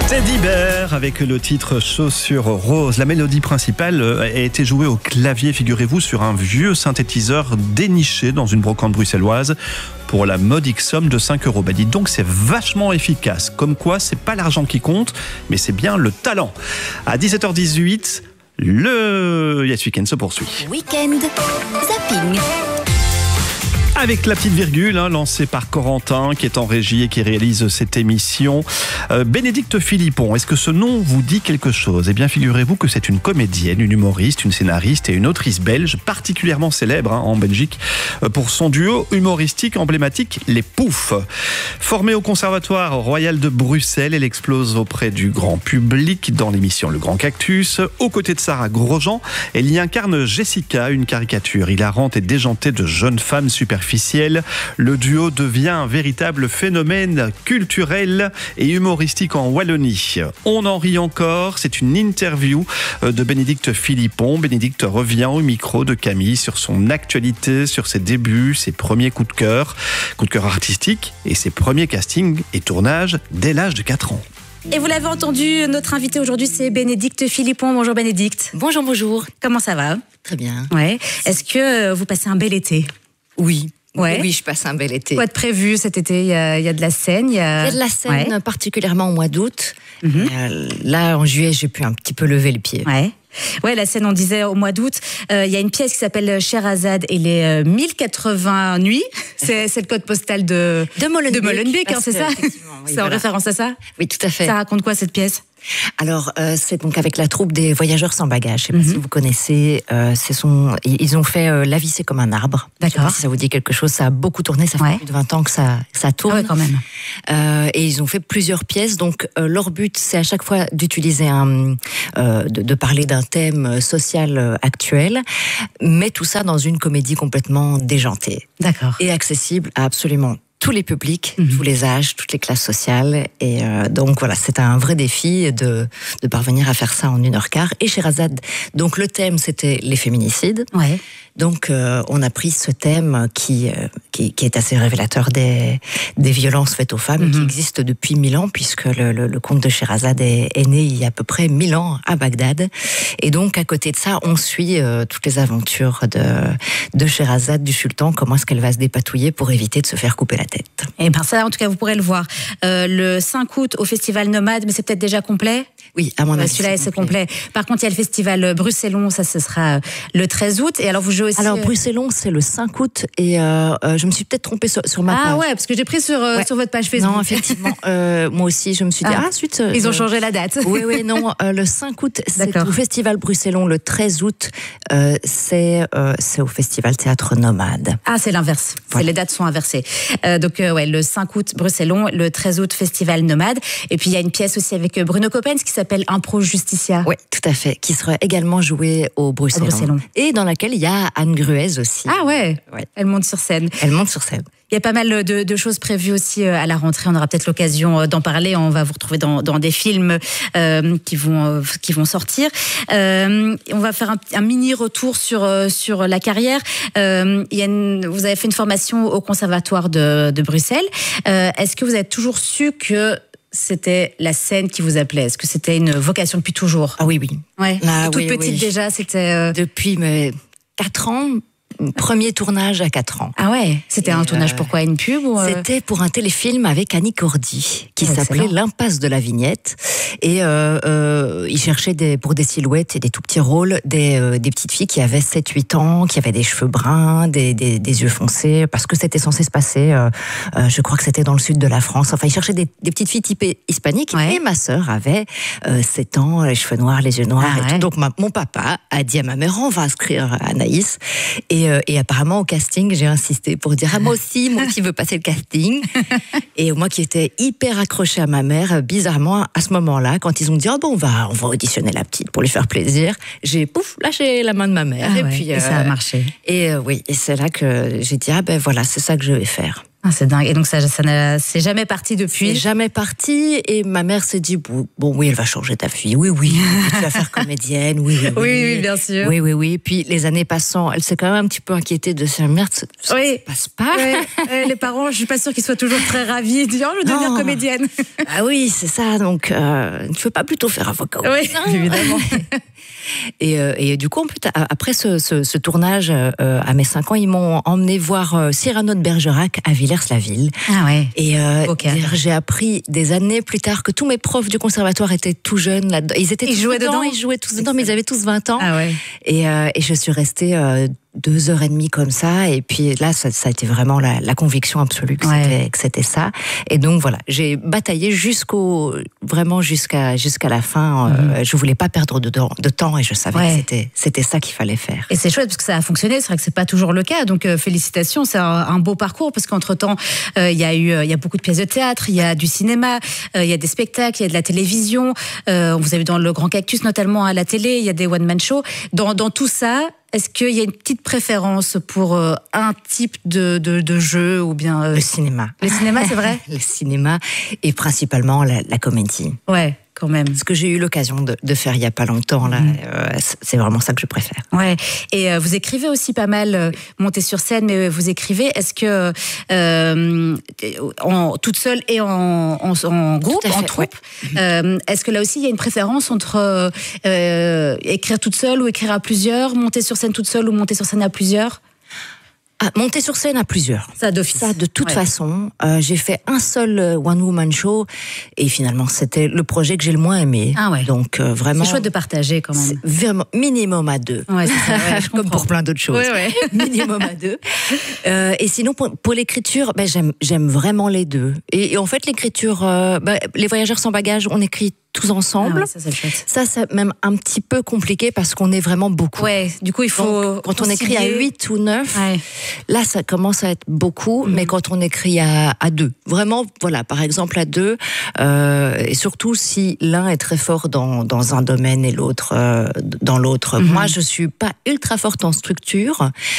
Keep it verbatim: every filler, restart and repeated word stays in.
Teddy Bear avec le titre Chaussures roses. La mélodie principale a été jouée au clavier, figurez-vous, sur un vieux synthétiseur déniché dans une brocante bruxelloise pour la modique somme de cinq euros. Bah dites donc, c'est vachement efficace. Comme quoi, c'est pas l'argent qui compte, mais c'est bien le talent. À dix-sept heures dix-huit, le Yes Weekend se poursuit. Weekend Zapping. Avec la petite virgule hein, lancée par Corentin qui est en régie et qui réalise cette émission. Euh, Bénédicte Philippon, est-ce que ce nom vous dit quelque chose ? Eh bien, figurez-vous que c'est une comédienne, une humoriste, une scénariste et une autrice belge particulièrement célèbre hein, en Belgique pour son duo humoristique emblématique Les Poufs. Formée au Conservatoire Royal de Bruxelles, elle explose auprès du grand public dans l'émission Le Grand Cactus. Aux côtés de Sarah Grosjean, elle y incarne Jessica, une caricature hilarante et déjantée de jeune femme superficielle. Le duo devient un véritable phénomène culturel et humoristique en Wallonie. On en rit encore, c'est une interview de Bénédicte Philippon. Bénédicte revient au micro de Camille sur son actualité, sur ses débuts, ses premiers coups de cœur, coups de cœur artistiques et ses premiers castings et tournages dès l'âge de quatre ans. Et vous l'avez entendu, notre invité aujourd'hui, c'est Bénédicte Philippon. Bonjour Bénédicte. Bonjour, bonjour. Comment ça va ? Très bien. Ouais. Est-ce que vous passez un bel été ? Oui. Ouais. Oui, je passe un bel été. Quoi de prévu cet été ? Il y a, il y a de la scène. Il y a, il y a de la scène, ouais. Particulièrement au mois d'août. Mm-hmm. Euh, là, en juillet, j'ai pu un petit peu lever le pied. Ouais. Ouais, la scène, on disait au mois d'août, euh, il y a une pièce qui s'appelle Scheherazade et les euh, mille quatre-vingts nuits. C'est, c'est le code postal de, de Molenbeek, de Molenbeek hein, c'est ça oui, C'est voilà. En référence à ça ? Oui, tout à fait. Ça raconte quoi cette pièce ? Alors, euh, c'est donc avec la troupe des Voyageurs sans bagages. Je sais pas mm-hmm. si vous connaissez. Euh, ce sont, ils ont fait euh, La vie c'est comme un arbre. D'accord. Je sais pas si ça vous dit quelque chose. Ça a beaucoup tourné. Ça fait ouais. plus de vingt ans que ça, ça tourne. Ah ouais, quand même. Euh, et ils ont fait plusieurs pièces. Donc, euh, leur but, c'est à chaque fois d'utiliser un, euh, de, de parler d'un thème social actuel, mais tout ça dans une comédie complètement déjantée. D'accord. Et accessible à absolument tous les publics, mmh. tous les âges, toutes les classes sociales. Et euh, donc voilà, c'est un vrai défi de, de parvenir à faire ça en une heure quart. Et Scheherazade, donc le thème, c'était les féminicides. Ouais. Donc euh, on a pris ce thème qui, euh, qui, qui est assez révélateur des, des violences faites aux femmes, mmh. qui existent depuis mille ans, puisque le, le, le conte de Scheherazade est, est né il y a à peu près mille ans à Bagdad. Et donc à côté de ça, on suit euh, toutes les aventures de, de Scheherazade, du sultan, comment est-ce qu'elle va se dépatouiller pour éviter de se faire couper la tête. Et bien ça, en tout cas, vous pourrez le voir euh, le cinq août au Festival Nomade, mais c'est peut-être déjà complet ? Oui, à mon avis. Euh, celui-là, c'est, c'est complet. Par contre, il y a le Festival Bruxellon, ça, ce sera le treize août. Et alors, vous jouez aussi... Alors, Bruxellon, c'est le cinq août. Et euh, euh, je me suis peut-être trompée sur, sur ma page. Ah ouais, parce que j'ai pris sur, euh, ouais. sur votre page Facebook. Non, effectivement. euh, moi aussi, je me suis dit... Ah, ah suite... Ils euh, ont changé la date. Oui, oui, non. Euh, le cinq août, c'est D'accord. au Festival Bruxellon. Le treize août, euh, c'est, euh, c'est au Festival Théâtre Nomade. Ah, c'est l'inverse. Ouais. C'est, les dates sont inversées. Euh, donc, euh, ouais, le cinq août, Bruxellon. Le treize août, Festival Nomade. Et puis, il y a une pièce aussi avec Bruno Coppens qui s'appelle Impro Justicia. Oui, tout à fait, qui sera également jouée au Bruxellon. Bruxellon. Et dans laquelle il y a Anne Gruez aussi. Ah ouais, ouais. Elle monte sur scène. Elle monte sur scène. Il y a pas mal de, de choses prévues aussi à la rentrée. On aura peut-être l'occasion d'en parler. On va vous retrouver dans, dans des films euh, qui vont euh, qui vont sortir. Euh, on va faire un, un mini retour sur euh, sur la carrière. Euh, il y a une, vous avez fait une formation au Conservatoire de, de Bruxelles. Euh, est-ce que vous avez toujours su que c'était la scène qui vous appelait ? Est-ce que c'était une vocation depuis toujours ? Ah oui, oui. Ouais. Ah, toute oui, petite oui. déjà, c'était... Euh... Depuis mes quatre ans, premier tournage à quatre ans. Ah ouais, c'était et un tournage euh, pourquoi une pub ou euh... C'était pour un téléfilm avec Annie Cordy qui oh, s'appelait excellent. L'impasse de la Vignette et euh, euh, il cherchait des, pour des silhouettes et des tout petits rôles des, euh, des petites filles qui avaient sept huit ans, qui avaient des cheveux bruns, des, des, des yeux foncés parce que c'était censé se passer euh, euh, je crois que c'était dans le sud de la France. Enfin, il cherchait des, des petites filles typées hispaniques ouais. et ma sœur avait euh, sept ans, les cheveux noirs, les yeux noirs ah, et ouais. tout. Donc ma, mon papa a dit à ma mère on va inscrire Anaïs et, euh, et apparemment au casting, j'ai insisté pour dire ah, moi aussi, moi aussi, je veux passer le casting. Et moi qui étais hyper accrochée à ma mère, bizarrement, à ce moment-là, quand ils ont dit oh, bon, on va, on va auditionner la petite pour lui faire plaisir, j'ai pouf, lâché la main de ma mère. Ah et ouais, puis et euh, ça a marché. Et euh, oui, et c'est là que j'ai dit ah ben voilà, c'est ça que je vais faire. Ah, c'est dingue. Et donc, ça, ça n'a, c'est jamais parti depuis. C'est jamais parti. Et ma mère s'est dit, bon, bon, oui, elle va changer ta fille. Oui, oui, tu vas faire comédienne. Oui, oui, oui. Oui, oui, bien sûr. Oui, oui, oui. Puis, les années passant, elle s'est quand même un petit peu inquiétée de sa merde. Ça, ça oui. se passe pas. Oui. Les parents, je suis pas sûre qu'ils soient toujours très ravis de dire, oh, je veux devenir comédienne. Ah oui, c'est ça. Donc, euh, tu veux pas plutôt faire avocat? Oui, non, évidemment. Et, euh, et du coup, en plus, après ce, ce, ce tournage, euh, à mes cinq ans, ils m'ont emmené voir euh, Cyrano de Bergerac à Villers-la-Ville. Ah ouais. Et euh, j'ai appris des années plus tard que tous mes profs du conservatoire étaient tout jeunes là-dedans. Ils étaient ils tous jouaient dedans, dedans. Ils jouaient tous dedans, mais ils avaient tous vingt ans. Ah ouais. Et, euh, et je suis restée euh, deux heures et demie comme ça. Et puis là, ça, ça a été vraiment la, la conviction absolue que ouais. c'était que c'était ça. Et donc voilà, j'ai bataillé jusqu'au vraiment jusqu'à jusqu'à la fin. Mm-hmm. Euh, je voulais pas perdre de, de temps et je savais ouais. que c'était c'était ça qu'il fallait faire. Et c'est chouette parce que ça a fonctionné. C'est vrai que c'est pas toujours le cas. Donc euh, félicitations, c'est un, un beau parcours parce qu'entre temps, il euh, y a eu, il euh, y a beaucoup de pièces de théâtre, il y a du cinéma, il euh, y a des spectacles, il y a de la télévision. Euh, on vous a vu dans Le Grand Cactus notamment à la télé. Il y a des one man shows. Dans dans tout ça. Est-ce qu'il y a une petite préférence pour euh, un type de, de, de jeu ou bien euh... le cinéma? Le cinéma, c'est vrai. Le cinéma et principalement la, la comédie. Ouais, quand même. Ce que j'ai eu l'occasion de, de faire il y a pas longtemps là, mmh. euh, c'est vraiment ça que je préfère. Ouais. Et euh, vous écrivez aussi pas mal, euh, montez sur scène, mais vous écrivez. Est-ce que euh, en, toute seule et en, en, en groupe, en troupe, ouais. euh, est-ce que là aussi il y a une préférence entre euh, écrire toute seule ou écrire à plusieurs, monter sur scène toute seule ou monter sur scène à plusieurs? Ah, monter sur scène à plusieurs. Ça d'office. Ça, de toute ouais. façon. Euh, j'ai fait un seul one woman show et finalement c'était le projet que j'ai le moins aimé. Ah ouais. Donc euh, vraiment. C'est chouette de partager quand même. C'est vraiment minimum à deux. Ouais, c'est ça. Ouais, je Comme pour plein d'autres choses. Ouais, ouais. Minimum à deux. Euh, et sinon pour, pour l'écriture, ben j'aime j'aime vraiment les deux. Et, et en fait l'écriture, euh, ben, les voyageurs sans bagages, on écrit tous ensemble. Ah ouais, ça, c'est chouette. Ça, c'est même un petit peu compliqué parce qu'on est vraiment beaucoup. Ouais, du coup, il faut. Donc, quand on écrit à huit ou neuf, ouais. là, ça commence à être beaucoup, mmh. mais quand on écrit à, à deux, vraiment, voilà, par exemple, à deux, euh, et surtout si l'un est très fort dans, dans un domaine et l'autre euh, dans l'autre. Mmh. Moi, je suis pas ultra forte en structure,